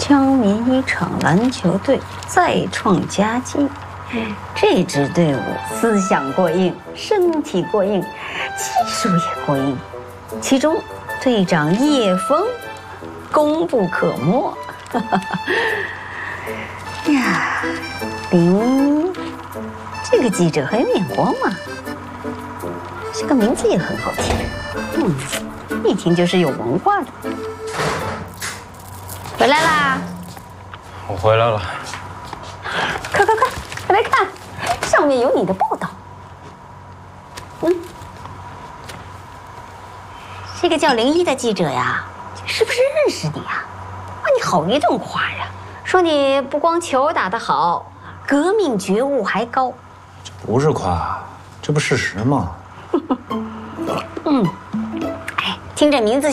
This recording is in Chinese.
江民一场篮球队再创佳绩。这支队伍思想过硬，身体过硬，技术也过硬，其中队长叶枫功不可没。呀，林，这个记者很有眼光嘛，这个名字也很好听，一听就是有文化的。回来啦！ 我回来了。 快，快来看，上面有你的报道。这个叫林一的记者呀，是不是认识你啊？哇，你好一顿夸呀，说你不光球打得好，革命觉悟还高。 这不是夸，这不事实吗？ 哎，听这名字